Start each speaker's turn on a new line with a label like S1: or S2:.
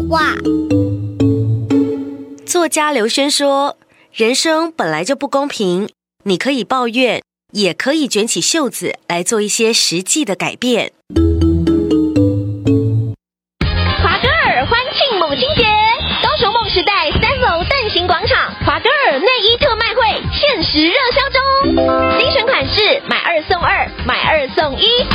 S1: 话。
S2: 作家刘轩说，人生本来就不公平，你可以抱怨，也可以卷起袖子来做一些实际的改变。
S3: 华歌尔欢庆母亲节，